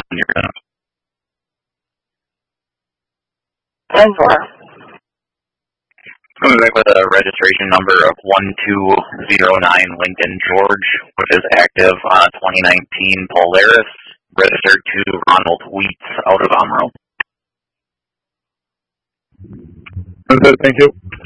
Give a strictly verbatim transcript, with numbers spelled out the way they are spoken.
you're gonna. ten four. Coming back with a registration number of one two zero nine Lincoln George, which is active on a twenty nineteen Polaris, registered to Ronald Wheats out of Amro. That's it, thank you.